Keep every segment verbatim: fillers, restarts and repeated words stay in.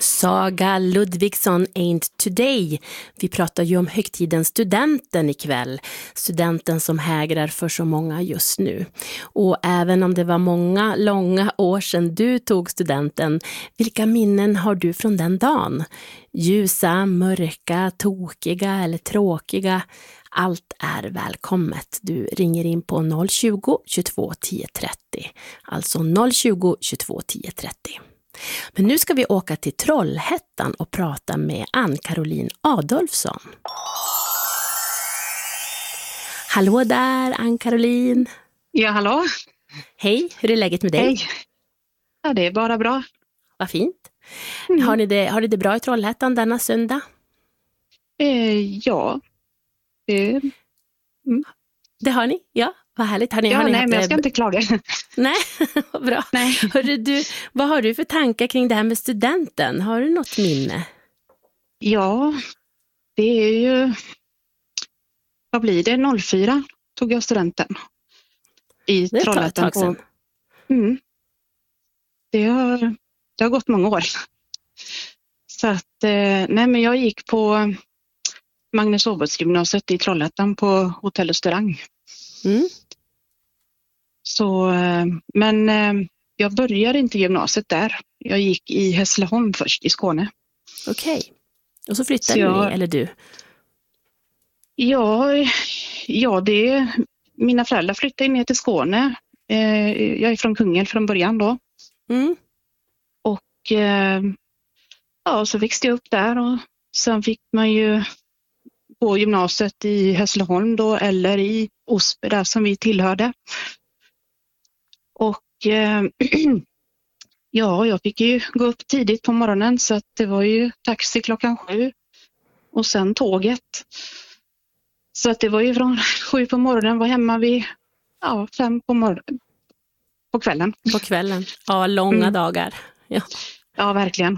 Saga Ludvigsson Ain't Today. Vi pratar ju om högtiden studenten ikväll. Studenten som hägrar för så många just nu. Och även om det var många långa år sedan du tog studenten, vilka minnen har du från den dagen? Ljusa, mörka, tokiga eller tråkiga? Allt är välkommet. Du ringer in på noll tjugo, tjugotvå, tio trettio. Alltså noll tjugo, tjugotvå, tio trettio. Men nu ska vi åka till Trollhättan och prata med Ann-Caroline Adolfsson. Hallå där, Ann-Caroline. Ja, hallå. Hej, hur är läget med dig? Hej. Ja, det är bara bra. Vad fint. Mm. Har ni det, har ni det bra i Trollhättan denna söndag? Eh, ja. Det... Mm. Det har ni? Ja, vad härligt. Har ni, ja, har ni nej, haft men jag det... ska inte klaga. Nej, vad bra. Nej. Hörru, du, vad har du för tankar kring det här med studenten? Har du något minne? Ja, det är ju... Vad blir det? noll fyra tog jag studenten. I Det är Trollhättan. ett tag sedan. På... Mm. Det, har... det har gått många år. Så att, eh, nej men jag gick på Magnus Åbertsgymnasiet i Trollhättan på Hotell och Restaurang. Mm. Så, eh, men eh, jag började inte gymnasiet där. Jag gick i Hässleholm först i Skåne. Okej. Okay. Och så flyttade så jag... ni, eller du? Ja, ja det, mina föräldrar flyttade ner till Skåne. Eh, jag är från Kungälv från början då. Mm. Och eh, ja, så växte jag upp där och sen fick man ju gå gymnasiet i Hässleholm då eller i Osby där som vi tillhörde. Och eh, ja, jag fick ju gå upp tidigt på morgonen så att det var ju taxi klockan sju och sen tåget. Så att det var ju från sju på morgonen, var hemma vid ja, fem på morgonen. På kvällen. På kvällen. Ja, långa mm. dagar. Ja, ja verkligen.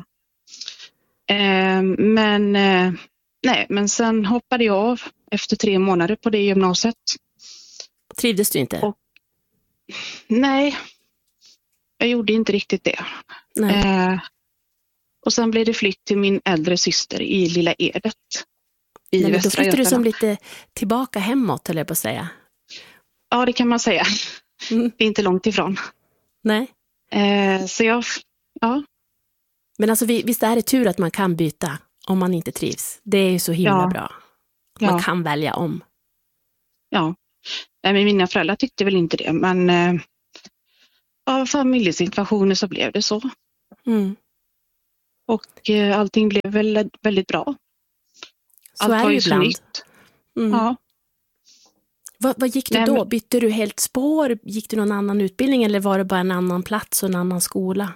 Eh, men eh, nej, men sen hoppade jag av efter tre månader på det gymnasiet. Trivdes du inte? Och, nej, jag gjorde inte riktigt det. Eh, och sen blev det flytt till min äldre syster i Lilla Edet. I nej, men då flyttade du som Götaland. lite tillbaka hemåt, eller på att säga. Ja, det kan man säga. Mm. Det är inte långt ifrån. Nej. Eh, så jag, ja. Men alltså visst är det tur att man kan byta om man inte trivs. Det är ju så himla ja. bra. Man ja. kan välja om. Ja, men mina föräldrar tyckte väl inte det. Men eh, av familjesituationer så blev det så. Mm. Och eh, allting blev väldigt, väldigt bra. Så allt är var det ju så ibland. nytt. Mm. Ja. Vad, vad gick du Nej, då? men... Bytte du helt spår? Gick du någon annan utbildning eller var det bara en annan plats och en annan skola?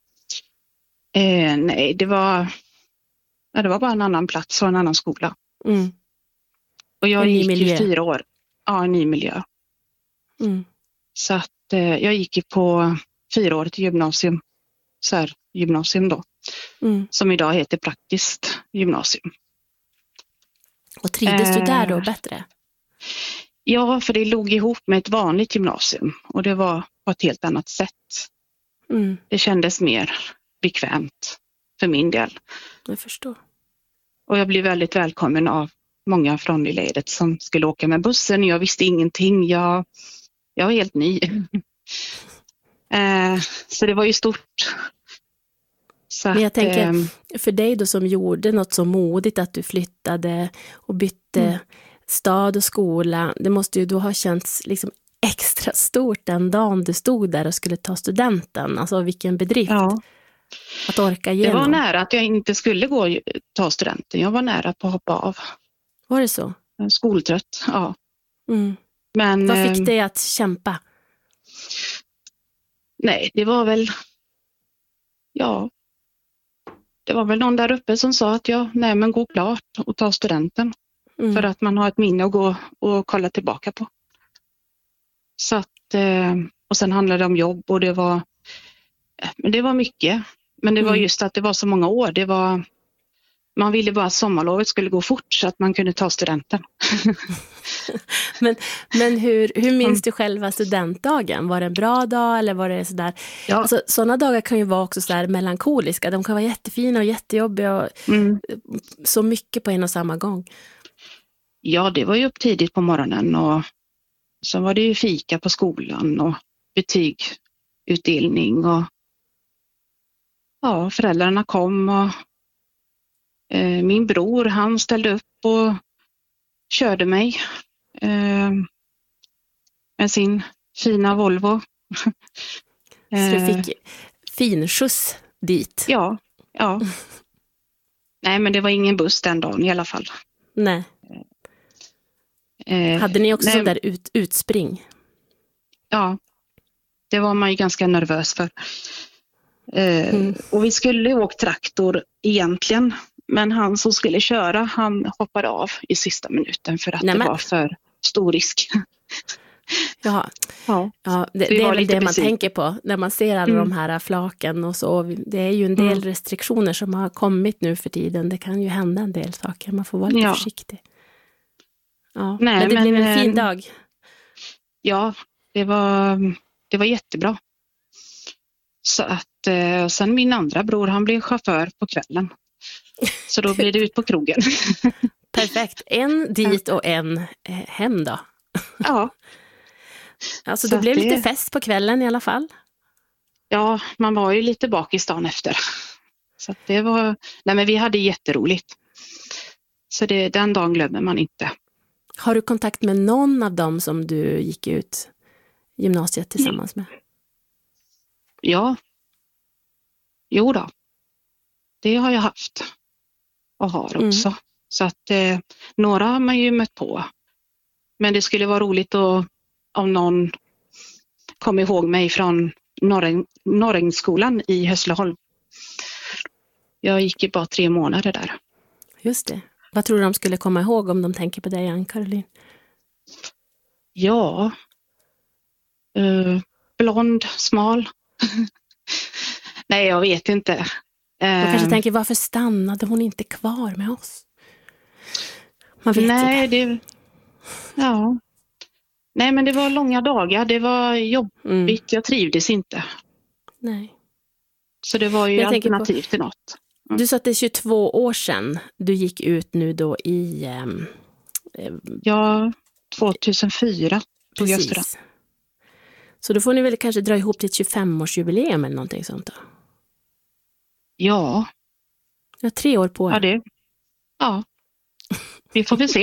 Eh, nej, det var, ja, det var bara en annan plats och en annan skola. Mm. Och jag en gick ny ju fyra år. Ja, en ny miljö. Mm. Så att eh, jag gick ju på fyra år till gymnasium. Så här, gymnasium då. Mm. Som idag heter praktiskt gymnasium. Och trivdes eh, du där då bättre? Ja, för det låg ihop med ett vanligt gymnasium. Och det var på ett helt annat sätt. Mm. Det kändes mer bekvämt för min del. Jag förstår. Och jag blev väldigt välkommen av många från Lilla Edet som skulle åka med bussen. Jag visste ingenting. Jag, jag var helt ny. eh, så det var ju stort. Så Men jag att, tänker, eh, för dig då som gjorde något så modigt att du flyttade och bytte mm. stad och skola. Det måste ju då ha känts liksom extra stort den dagen du stod där och skulle ta studenten. Alltså vilken bedrift. Ja. Att orka igenom. Det var nära att jag inte skulle gå och ta studenten. Jag var nära på att hoppa av. Var det så? Skoltrött, ja. Mm. Men, vad fick eh, dig att kämpa? Nej, det var väl... Ja. Det var väl någon där uppe som sa att jag, nej men gå klart och ta studenten. Mm. För att man har ett minne att gå och kolla tillbaka på. Så att, eh, och sen handlade det om jobb och det var... Men det var mycket. Men det var just att det var så många år. Det var, man ville bara att sommarlovet skulle gå fort så att man kunde ta studenten. men men hur, hur minns du själva studentdagen? Var det en bra dag eller var det sådär? Ja. Alltså, sådana dagar kan ju vara också sådär melankoliska. De kan vara jättefina och jättejobbiga och Mm. så mycket på en och samma gång. Ja, det var ju upp tidigt på morgonen och så var det ju fika på skolan och betygutdelning och ja, föräldrarna kom och eh, min bror, han ställde upp och körde mig eh, med sin fina Volvo. Så du fick fin skjuts dit? Ja, ja. Nej, men det var ingen buss den dagen i alla fall. Nej. Eh, Hade ni också nej, sån där ut, utspring? Ja, det var man ju ganska nervös för. Eh, Mm. Och vi skulle åka traktor egentligen, men han som skulle köra, han hoppade av i sista minuten för att Nämen. det var för stor risk. Jaha. Ja. Ja, det, Vi det är var väl lite det man besvikna. tänker på när man ser alla Mm. de här flaken och så. Det är ju en del Mm. restriktioner som har kommit nu för tiden. Det kan ju hända en del saker. Man får vara lite Ja. försiktig. Ja. Nej, men det men, blev en fin eh, dag. Ja, det var, det var jättebra. Så att eh, sen min andra bror, han blev chaufför på kvällen. Så då blev det ut på krogen. Perfekt. En dit och en eh, hem då. Ja, Alltså Så det blev att lite det- fest på kvällen i alla fall. ja, man var ju lite bakis dagen efter. Så att det var, nej men vi hade jätteroligt. Så det, den dagen glömmer man inte. Har du kontakt med någon av dem som du gick ut gymnasiet tillsammans med? Ja, jo då. Det har jag haft och har Mm. också. Så att eh, några har man ju mött på. Men det skulle vara roligt att, om någon kom ihåg mig från Norräng, Norrängsskolan i Hässleholm. Jag gick ju bara tre månader där. Just det. Vad tror du de skulle komma ihåg om de tänker på dig, Ann-Caroline? Ja, eh, blond, smal. Nej, jag vet inte. De Eh, kanske tänker, varför stannade hon inte kvar med oss? Man vet nej, inte. det... Ja. Nej, men det var långa dagar. Det var jobbigt. Mm. Jag trivdes inte. Nej. Så det var ju Men jag tänker på- alternativ till något. Du sa att det är tjugotvå år sedan du gick ut nu då i... ehm, eh, Ja, tjugohundrafyra tog jag student. precis. Så då får ni väl kanske dra ihop till ett tjugofemårsjubileum eller någonting sånt då? Ja, Jag har tre år på ja er. det. Ja, vi får väl se.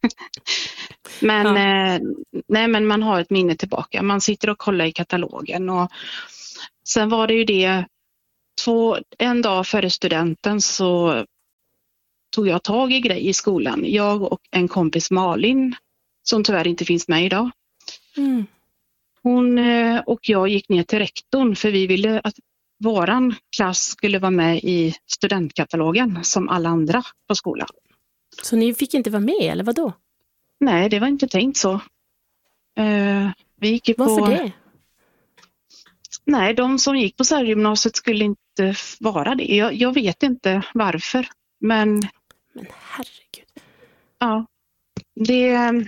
Men, Ja. eh, nej, men man har ett minne tillbaka. Man sitter och kollar i katalogen. Och sen var det ju det, två, en dag före studenten så tog jag tag i grej i skolan. Jag och en kompis Malin, som tyvärr inte finns med idag. Mm. Hon eh, och jag gick ner till rektorn för vi ville att våran klass skulle vara med i studentkatalogen som alla andra på skolan. Så ni fick inte vara med, eller vad då? Nej, det var inte tänkt så. Eh, vi gick ju på... Varför det? Nej, de som gick på särgymnasiet skulle inte vara det. Jag, jag vet inte varför, men Men herregud. ja, det...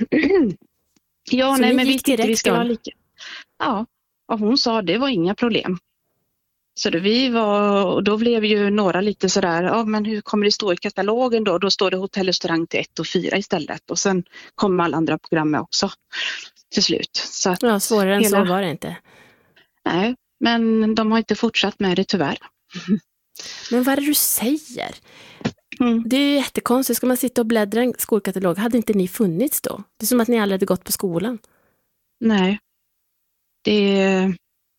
ja, Så nej, ni men vi gick till tyckte vi skulle ha rektorn? lika. Ja, och hon sa det var inga problem. Så då vi var, och då blev ju några lite sådär, ja men hur kommer det stå i katalogen då? Då står det hotell och restaurang till ett och fyra istället och sen kommer alla andra program med också till slut. Så att, Ja, svårare än hela- så var det inte. nej, men de har inte fortsatt med det tyvärr. Men vad är det du säger? Mm. Det är ju jättekonstigt. Ska man sitta och bläddra en skolkatalog? Hade inte ni funnits då? Det är som att ni aldrig hade gått på skolan. Nej, det,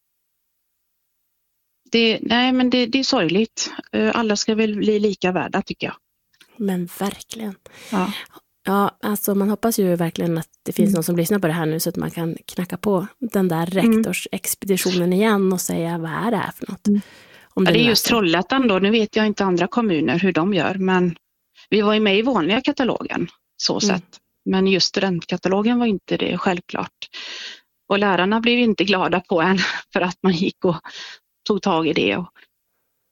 det, nej, men det, det är sorgligt. Eh, Alla ska väl bli lika värda tycker jag. Men verkligen. Ja. Ja, alltså man hoppas ju verkligen att det finns Mm. någon som lyssnar på det här nu så att man kan knacka på den där rektorsexpeditionen igen och säga vad är det här för något? Mm. Om Ja, det är nu just så. Trollhättan då. Nu vet jag inte andra kommuner hur de gör, men vi var ju med i vanliga katalogen så Mm. sett. Men just studentkatalogen var inte det självklart. Och lärarna blev inte glada på en för att man gick och tog tag i det. Och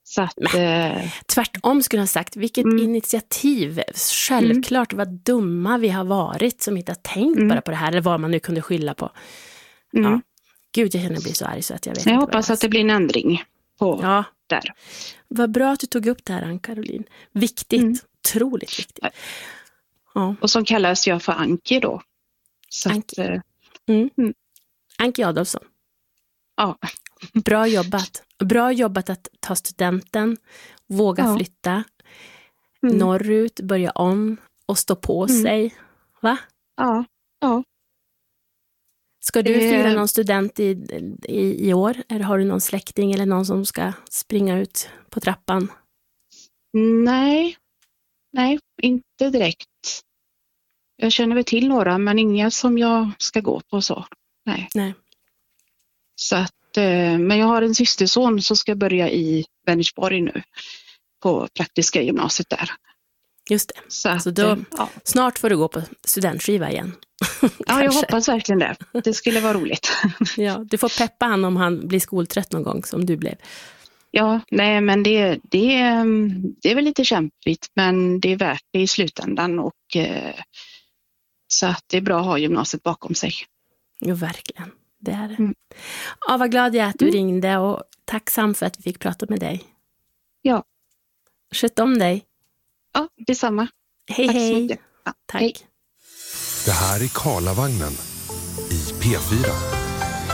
Så att, eh... tvärtom skulle jag ha sagt, vilket mm. initiativ. Självklart vad dumma vi har varit som inte har tänkt mm. bara på det här, eller vad man nu kunde skylla på. Mm. Ja. Gud, jag känner mig bli så arg så att jag vet jag inte. Jag hoppas att det blir en ändring på ja. där. Vad bra att du tog upp det här, Ann-Caroline. Viktigt, mm. otroligt viktigt. Ja. Och så kallas jag för Anki då. Så Anki. Att, mm. Mm. Anki Adolfsson. Ja. Bra jobbat. Bra jobbat att ta studenten, våga ja. flytta mm. norrut, börja om och stå på mm. sig. Va? Ja. Ja. Ska du fira någon student i, i, i år? Eller har du någon släkting eller någon som ska springa ut på trappan? Nej, nej, inte direkt. Jag känner väl till några, men inga som jag ska gå på så. Nej. nej. Så att, men jag har en systerson som ska börja i Vänersborg nu på praktiska gymnasiet där. Just det. Så att, alltså då, ja. Snart får du gå på studentskiva igen. Ja, jag hoppas verkligen det. Det skulle vara roligt. Ja, du får peppa han om han blir skoltrött någon gång som du blev. Ja, nej men det, det, det är väl lite kämpigt, men det är värt det i slutändan och eh, så att det är bra att ha gymnasiet bakom sig. Jo, verkligen. Det är det. Mm. Ja, vad glad jag är att du mm. ringde och tacksam för att vi fick prata med dig. Ja. Sköt om dig. Ja, detsamma. Hej, Tack hej. Så mycket. Ja, Tack. Hej. Det här är Karlavagnen i P fyra.